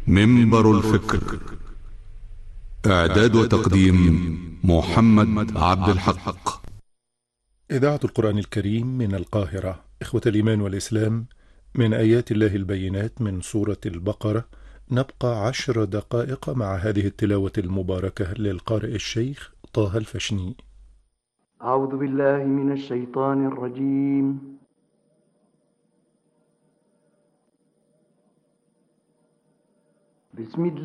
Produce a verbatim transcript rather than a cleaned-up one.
منبر الفكر. إعداد وتقديم محمد عبد الحق. إذاعة القرآن الكريم من القاهرة. إخوة الإيمان والإسلام، من آيات الله البينات من سورة البقرة نبقى عشر دقائق مع هذه التلاوة المباركة للقارئ الشيخ طه الفشني. أعوذ بالله من الشيطان الرجيم. بسم الله